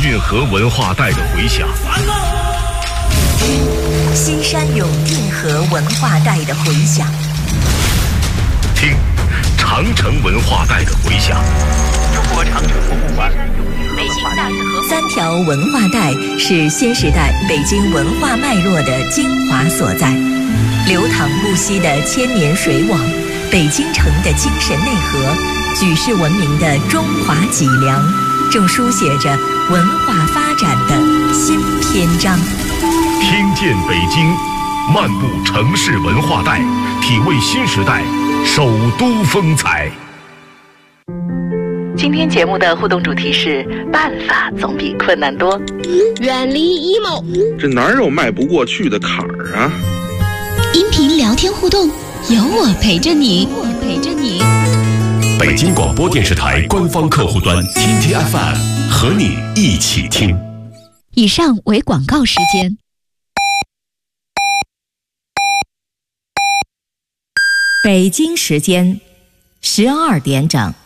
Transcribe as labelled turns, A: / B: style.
A: 运河文化带的回响，
B: 听西山涌定河文化带的回响，
A: 听长城文化带的回响。
C: 中国长城博物馆
B: 北京大运河3条文化带是新时代北京文化脉络的精华所在，流淌不息的千年水网，北京城的精神内核，举世闻名的中华脊梁，正书写着文化发展的新篇章。
A: 听见北京，漫步城市文化带，体味新时代首都风采。
B: 今天节目的互动主题是办法总比困难多，
D: 远离 emo，
E: 这哪有迈不过去的坎儿啊？
D: 音频聊天互动，有我陪着你。
A: 北京广播电视台官方客户端天天 FM 和你一起听。
D: 以上为广告时间。
B: 北京时间12点整。